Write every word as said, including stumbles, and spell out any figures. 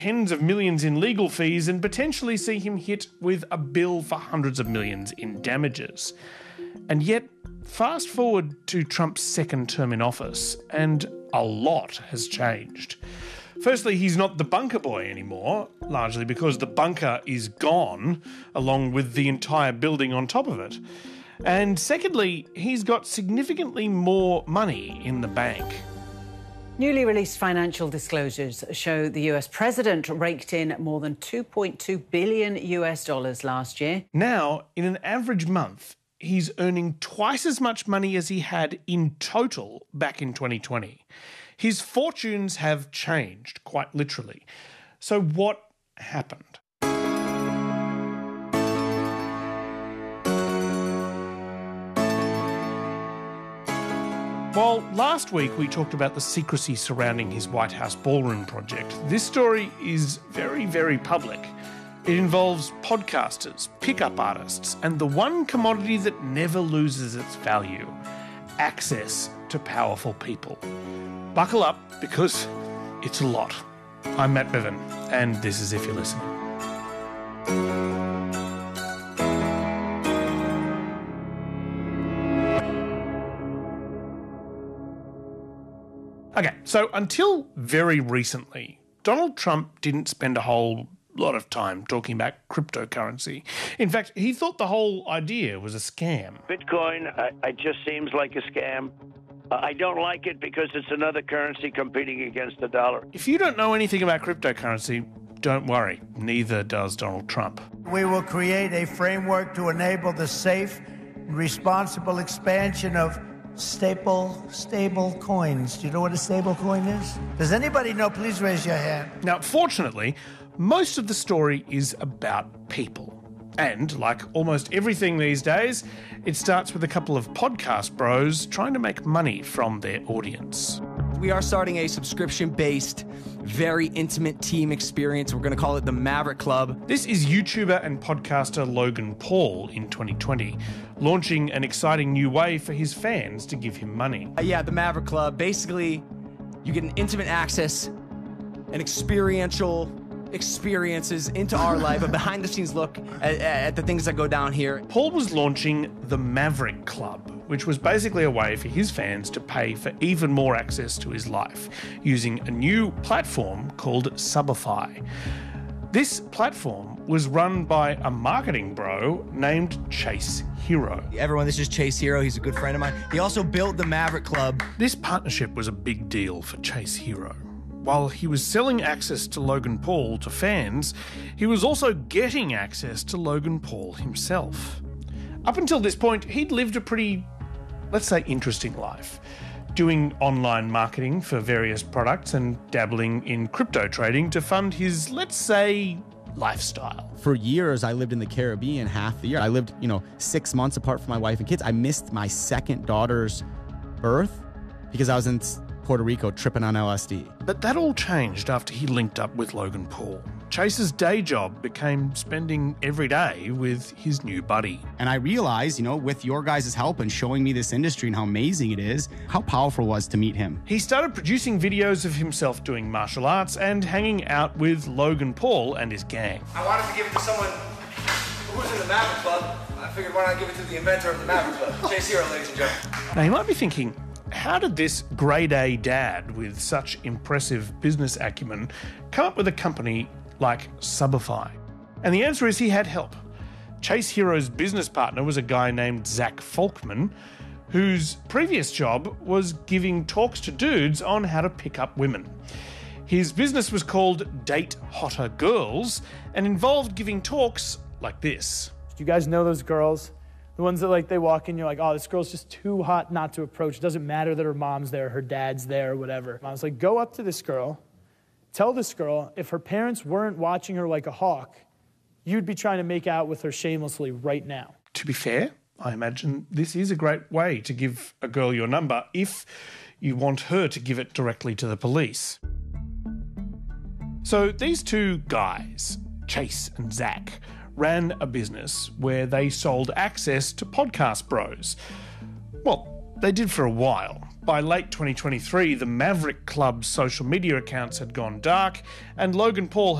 tens of millions in legal fees and potentially see him hit with a bill for hundreds of millions in damages. And yet, fast forward to Trump's second term in office, and a lot has changed. Firstly, he's not the bunker boy anymore, largely because the bunker is gone, along with the entire building on top of it. And secondly, he's got significantly more money in the bank. Newly released financial disclosures show the U S president raked in more than two point two billion U S dollars last year. Now, in an average month, he's earning twice as much money as he had in total back in twenty twenty. His fortunes have changed, quite literally. So what happened? While last week we talked about the secrecy surrounding his White House ballroom project, this story is very, very public. It involves podcasters, pickup artists, and the one commodity that never loses its value: access to powerful people. Buckle up, because it's a lot. I'm Matt Bevan, and this is If You're Listening. Okay, so until very recently, Donald Trump didn't spend a whole lot of time talking about cryptocurrency. In fact, he thought the whole idea was a scam. Bitcoin, uh, it just seems like a scam. Uh, I don't like it because it's another currency competing against the dollar. If you don't know anything about cryptocurrency, don't worry, neither does Donald Trump. We will create a framework to enable the safe and responsible expansion of Staple, stable coins. Do you know what a stable coin is? Does anybody know? Please raise your hand. Now, fortunately, most of the story is about people. And, like almost everything these days, it starts with a couple of podcast bros trying to make money from their audience. We are starting a subscription-based, very intimate team experience. We're going to call it the Maverick Club. This is YouTuber and podcaster Logan Paul in twenty twenty, launching an exciting new way for his fans to give him money. Uh, yeah, the Maverick Club. Basically, you get an intimate access, an experiential experiences into our life, a behind-the-scenes look at, at the things that go down here. Paul was launching the Maverick Club, which was basically a way for his fans to pay for even more access to his life, using a new platform called Subify. This platform was run by a marketing bro named Chase Hero. Everyone, this is Chase Hero. He's a good friend of mine. He also built the Maverick Club. This partnership was a big deal for Chase Hero. While he was selling access to Logan Paul to fans, he was also getting access to Logan Paul himself. Up until this point, he'd lived a pretty, let's say, interesting life, doing online marketing for various products and dabbling in crypto trading to fund his, let's say, lifestyle. For years, I lived in the Caribbean half the year. I lived, you know, six months apart from my wife and kids. I missed my second daughter's birth because I was in Puerto Rico tripping on L S D. But that all changed after he linked up with Logan Paul. Chase's day job became spending every day with his new buddy. And I realized, you know, with your guys' help and showing me this industry and how amazing it is, how powerful it was to meet him. He started producing videos of himself doing martial arts and hanging out with Logan Paul and his gang. I wanted to give it to someone who's in the Maverick Club. I figured why not give it to the inventor of the Maverick Club, Chase Hero, ladies and gentlemen. Now, you might be thinking, how did this grade A dad with such impressive business acumen come up with a company like Subify? And the answer is he had help. Chase Hero's business partner was a guy named Zach Folkman, whose previous job was giving talks to dudes on how to pick up women. His business was called Date Hotter Girls and involved giving talks like this. Do you guys know those girls? The ones that, like, they walk in, you're like, oh, this girl's just too hot not to approach. It doesn't matter that her mom's there, her dad's there, whatever. I was like, go up to this girl, tell this girl if her parents weren't watching her like a hawk, you'd be trying to make out with her shamelessly right now. To be fair, I imagine this is a great way to give a girl your number if you want her to give it directly to the police. So these two guys, Chase and Zach, ran a business where they sold access to podcast bros. Well, they did for a while. By late twenty twenty-three, the Maverick Club's social media accounts had gone dark, and Logan Paul